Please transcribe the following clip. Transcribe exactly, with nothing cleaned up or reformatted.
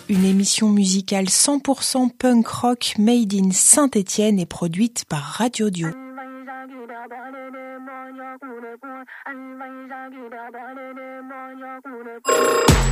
Une émission musicale cent pour cent punk rock made in Saint-Étienne et produite par Radio Dio.